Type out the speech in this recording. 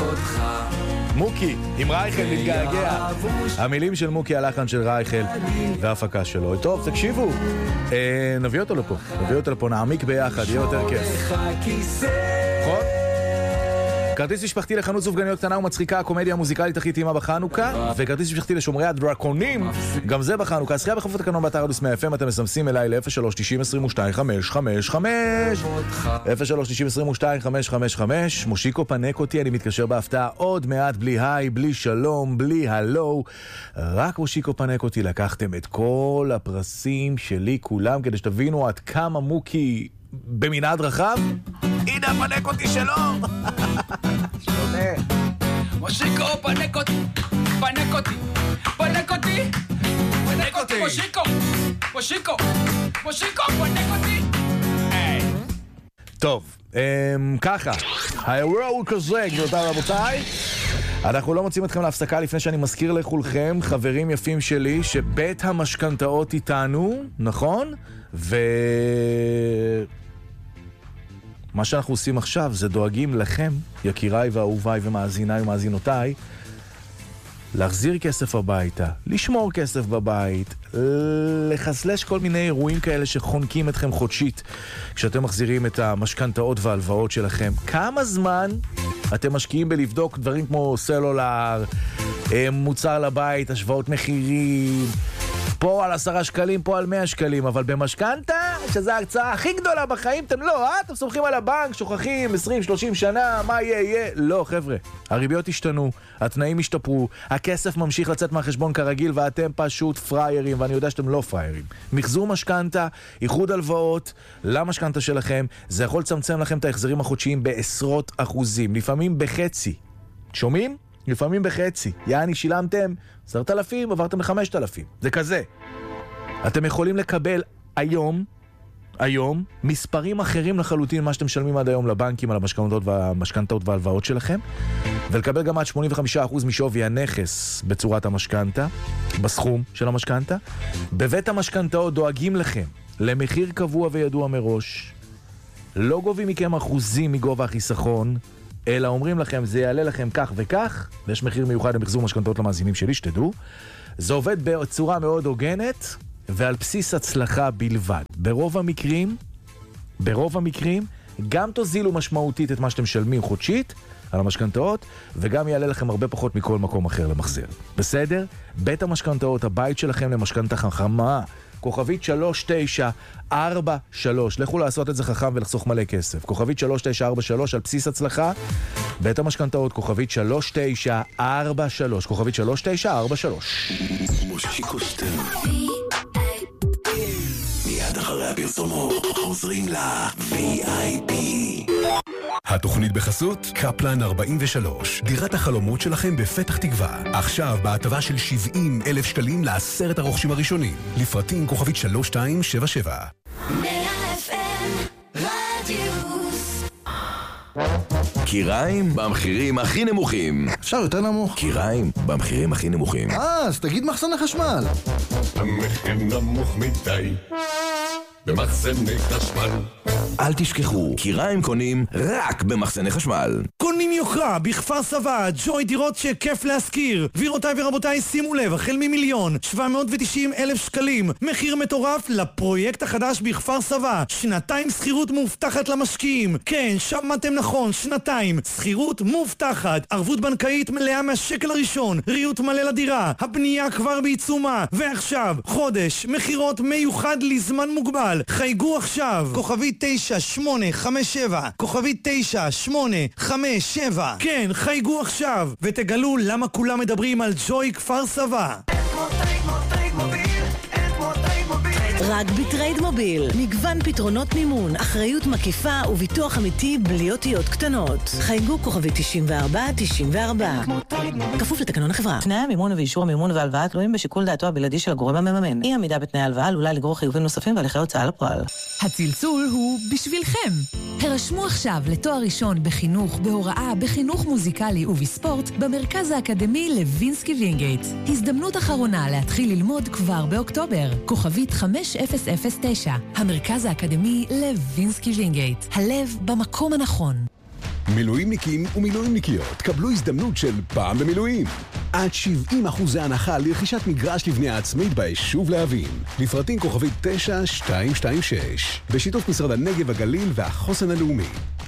אותך. מוקי, עם רייכל מתגעגע. המילים של מוקי, הלחן של רייכל וההפקה שלו. טוב, תקשיבו, נביא אותו לפה, נעמיק ביחד, יהיה יותר כיף. נכון? כרטיס משפחתי לחנות סופגניות קטנה ומצחיקה, הקומדיה המוזיקלית הכי טעימה בחנוכה, וכרטיס משפחתי לשומרי הדרקונים, גם זה בחנוכה. זכייה בכפוף לתקנון באתר רדיו 100 FM, אתם מסמסים אליי ל-03-90-22-555 03-90-22-555. מושיקו פנק אותי, אני מתקשר בהפתעה עוד מעט, בלי היי, בלי שלום, בלי הלו, רק מושיקו פנק אותי. לקחתם את כל הפרסים שלי כולם, כדי שתבינו עד כמה מוקי במנעד רחב. הנה פנק אותי שלו. שונה. מושיקו פנק אותי, פנק אותי, פנק אותי, פנק אותי, מושיקו, מושיקו, מושיקו פנק אותי. טוב, ככה, האירוע הוא כזה, גבירותיי רבותיי. אנחנו לא מוצאים אתכם להפסקה לפני שאני מזכיר לכולכם, חברים יפים שלי, שבית המשכנתאות איתנו, נכון? מה שאנחנו עושים עכשיו זה דואגים לכם, יקיריי ואהוביי ומאזיניי ומאזינותיי, להחזיר כסף הביתה, לשמור כסף בבית, לחסלש כל מיני אירועים כאלה שחונקים אתכם חודשית כשאתם מחזירים את המשכנתאות וההלוואות שלכם. כמה זמן אתם משקיעים בלבדוק דברים כמו סלולר, מוצר לבית, השוואות מחירים, פה על 10 שקלים, פה על 100 שקלים, אבל במשכנתה, שזו ההרצאה הכי גדולה בחיים, אתם לא, אתם סומכים על הבנק, שוכחים 20-30 שנה, מה יהיה? לא, חבר'ה, הריביות השתנו, התנאים השתפרו, הכסף ממשיך לצאת מהחשבון כרגיל, ואתם פשוט פריירים, ואני יודע שאתם לא פריירים. מחזור משכנתה, איחוד הלוואות, למשכנתה שלכם, זה יכול לצמצם לכם את ההחזרים החודשיים בעשרות אחוזים, לפעמים בחצי. שומעים? לפעמים בחצי. יעני, שילמתם 10,000, עברתם ל5,000. זה כזה. אתם יכולים לקבל היום, מספרים אחרים לחלוטין מה שאתם משלמים עד היום לבנקים על המשכנתאות וההלוואות שלכם, ולקבל גם עד 85% משווי הנכס בצורת המשכנתה, בסכום של המשכנתה. בבית המשכנתאות דואגים לכם למחיר קבוע וידוע מראש, לא גובים מכם אחוזים מגובה החיסכון, אלא אומרים לכם, זה יעלה לכם כך וכך, ויש מחיר מיוחד למחזור משכנתאות למאזינים שלי, שתדעו. זה עובד בצורה מאוד הוגנת, ועל בסיס הצלחה בלבד. ברוב המקרים, גם תוזילו משמעותית את מה שאתם משלמים חודשית על המשכנתאות, וגם יעלה לכם הרבה פחות מכל מקום אחר למחזר. בסדר? בית המשכנתאות, הבית שלכם למשכנתה חכמה, כוכבית 3943. לכו לעשות את זה חכם ולחסוך מלא כסף. כוכבית 3943 על בסיס הצלחה. בית המשכנתאות, כוכבית 3943. כוכבית 3943. מושיקו שטרן. מיד אחרי הפרסומות חוזרים ל-VIP. התוכנית בחסות קפלן 43, דירת החלומות שלכם בפתח תקווה. עכשיו בהטבה של 70,000 שקלים ל10 הרוכשים הראשונים. לפרטים כוכבית 3277. 100 FM רדיוס. קיריים במחירים הכי נמוכים. אפשר יותר נמוך? קיריים במחירים הכי נמוכים. אז תגיד מחסן החשמל. המחיר נמוך מדי במחסני חשמל. אל תשכחו, קיריים קונים רק במחסני חשמל. קונים יוקרה בכפר סבא, ג'וי דירות שכיף להשכיר. גבירותיי ורבותיי, שימו לב, החל מ1,790,000 שקלים. מחיר מטורף לפרויקט החדש בכפר סבא. 2 שכירות מובטחת למשקיעים. כן, שמעתם נכון, 2 שכירות מובטחת. ערבות בנקאית מלאה מהשקל הראשון. ריהוט מלא לדירה. הבנייה כבר בעיצומה. ועכשיו, חודש, מחירות מיוחד לזמן מוגבל. חייגו עכשיו. כוכבית 9857. כוכבית 9857. כן, חייגו עכשיו ותגלו למה כולם מדברים על ג'וי כפר סבא. רק בטרייד מוביל. מגוון פתרונות מימון, אחריות מקיפה וביטוח אמיתי בלי אותיות קטנות. חייגו כוכבית 9494. כפוף לתקנון החברה. תנאי המימון ואישור המימון והלוואה תלויים בשיקול דעתו הבלעדי של הגורם המממן. אי עמידה בתנאי ההלוואה עלולה לגרור חיובים נוספים והליכי הוצאה לפועל. הצלצול הוא בשבילכם. הרשמו עכשיו לתואר ראשון בחינוך, בהוראה, בחינוך מוזיקלי ובספורט במרכז האקדמי לוינסקי וינגייט. הזדמנות אחרונה להתחיל ללמוד כבר באוקטובר. כוכבית 5009. המרכז האקדמי לוינסקי וינגייט. הלב במקום הנכון. מילואימניקים ומילואימניקיות, קבלו הזדמנות של פעם במילואים. עד 70% הנחה לרכישת מגרש לבנייה עצמית ביישוב להבים. לפרטים כוכבית 9226. בשיתוף משרד הנגב, הגליל והחוסן הלאומי.